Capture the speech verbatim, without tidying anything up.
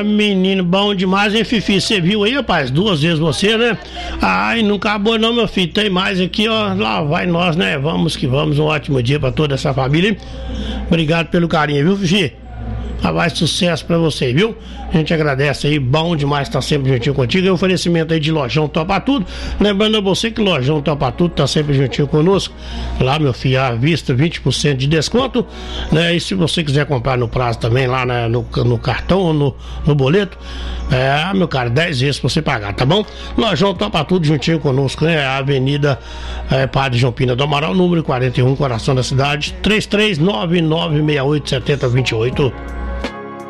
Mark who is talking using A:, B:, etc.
A: Menino bom demais, hein, Fifi? Você viu aí, rapaz? Duas vezes você, né? Ai, não acabou não, meu filho. Tem mais aqui, ó. Lá vai nós, né? Vamos que vamos. Um ótimo dia pra toda essa família. Obrigado pelo carinho, viu, Fifi? Mais sucesso pra você, viu? A gente agradece aí, bom demais estar sempre juntinho contigo. E o oferecimento aí de Lojão Topa Tudo. Lembrando a você que Lojão Topa Tudo tá sempre juntinho conosco. Lá, meu filho, à vista, vinte por cento de desconto, né? E se você quiser comprar no prazo também, lá, né, no, no cartão ou no, no boleto, é, meu cara, dez vezes pra você pagar, tá bom? Lojão Topa Tudo juntinho conosco, né? A Avenida é, Padre João Pina do Amaral, número quarenta e um, coração da cidade, três três nove nove seis oito sete zero dois oito.